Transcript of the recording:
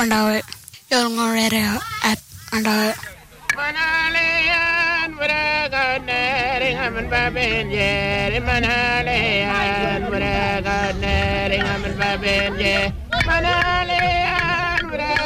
Pondawe. Yolngorere at Andawe. Manalayan, Muragadnering, Haman Babenje, Manalayan, Muragadnering, Haman Babenje, Manalayan.